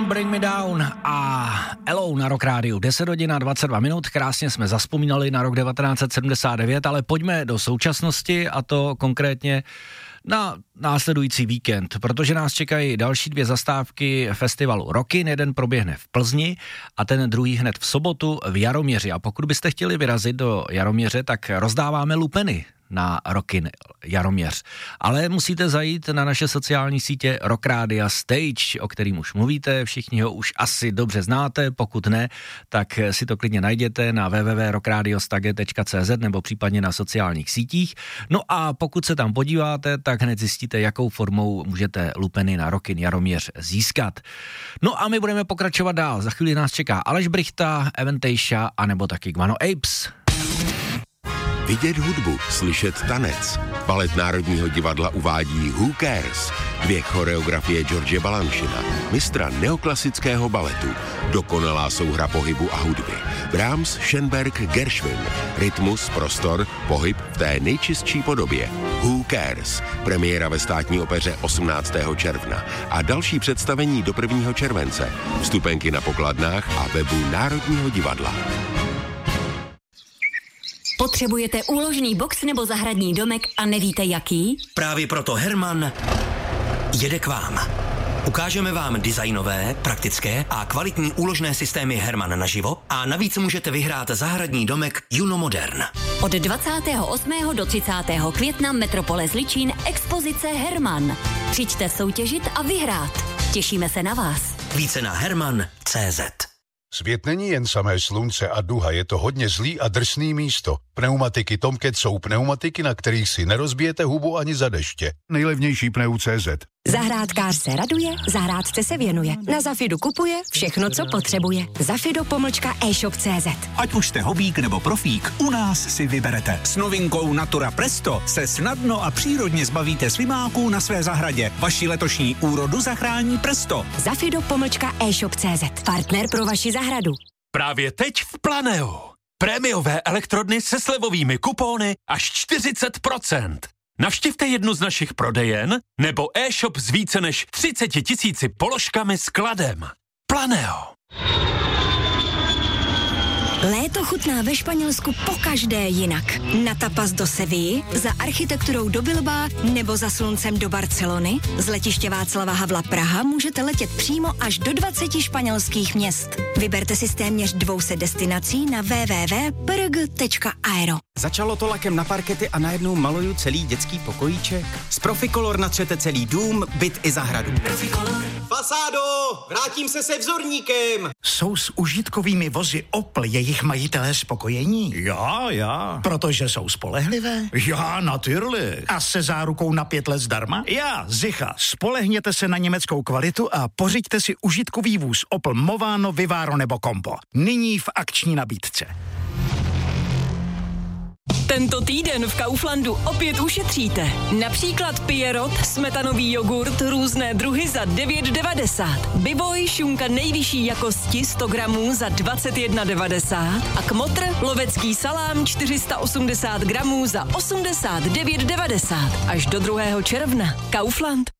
Bring Me Down a Hello na Rock Rádiu. 10 hodin a 22 minut, krásně jsme zazpomínali na rok 1979, ale pojďme do současnosti a to konkrétně na následující víkend, protože nás čekají další 2 zastávky festivalu Rockin. Jeden proběhne v Plzni a ten druhý hned v sobotu v Jaroměři. A pokud byste chtěli vyrazit do Jaroměře, tak rozdáváme lupeny na Rockin Jaroměř. Ale musíte zajít na naše sociální sítě Rock Rádia Stage, o kterým už mluvíte, všichni ho už asi dobře znáte, pokud ne, tak si to klidně najděte na www.rockradiostage.cz nebo případně na sociálních sítích. No a pokud se tam podíváte, tak hned zjistíte, jakou formou můžete lupeny na Rockin Jaroměř získat. No a my budeme pokračovat dál. Za chvíli nás čeká Aleš Brychta, Eventejša a nebo taky Guano Apes. Vidět hudbu, slyšet tanec. Balet Národního divadla uvádí Who Cares? 2 choreografie George Balanchina, mistra neoklasického baletu. Dokonalá souhra pohybu a hudby. Brahms, Schönberg, Gershwin. Rytmus, prostor, pohyb v té nejčistší podobě. Who Cares? Premiéra ve Státní opeře 18. června a další představení do 1. července. Vstupenky na pokladnách a webu Národního divadla. Potřebujete úložný box nebo zahradní domek a nevíte jaký? Právě proto Herman jede k vám. Ukážeme vám designové, praktické a kvalitní úložné systémy Herman naživo a navíc můžete vyhrát zahradní domek Juno Modern. Od 28. do 30. května Metropole Zličín expozice Herman. Přijďte soutěžit a vyhrát. Těšíme se na vás. Více na herman.cz. Svět není jen samé slunce a duha, je to hodně zlý a drsný místo. Pneumatiky Tomcat jsou pneumatiky, na kterých si nerozbijete hubu ani za deště. Nejlevnější pneu.cz. Zahrádkář se raduje, zahrádce se věnuje. Na Zafidu kupuje všechno, co potřebuje. Zafido-e-shop.cz. Ať už jste hobík nebo profík, u nás si vyberete. S novinkou Natura Presto se snadno a přírodně zbavíte slimáků na své zahradě. Vaši letošní úrodu zachrání Presto. Zafido-e-shop.cz. Partner pro vaši zahradu. Právě teď v Planeo. Prémiové elektrodny se slevovými kupóny až 40%. Navštivte jednu z našich prodejen nebo e-shop s více než 30 000 položkami s kladem. Planeo. Léto chutná ve Španělsku pokaždé jinak. Na tapas do Sevilly, za architekturou do Bilbao nebo za sluncem do Barcelony. Z letiště Václava Havla Praha můžete letět přímo až do 20 španělských měst. Vyberte si z téměř 200 destinací na www.prg.aero. Začalo to lakem na parkety a najednou maluju celý dětský pokojíček. Z Proficolor natřete celý dům, byt i zahradu. Fasádo, vrátím se vzorníkem. Jsou s užitkovými vozy Opel jejich majitelé spokojení? Já. Protože jsou spolehlivé? Já, natürlich. A se zárukou na 5 let zdarma? Já, Zicha. Spolehněte se na německou kvalitu a pořiďte si užitkový vůz Opel Movano, Vivaro nebo Compo. Nyní v akční nabídce. Tento týden v Kauflandu opět ušetříte. Například Pierrot, smetanový jogurt, různé druhy za 9,90. Bivoj, šunka nejvyšší jakosti 100 gramů za 21,90. A Kmotr, lovecký salám 480 gramů za 89,90. Až do 2. června. Kaufland.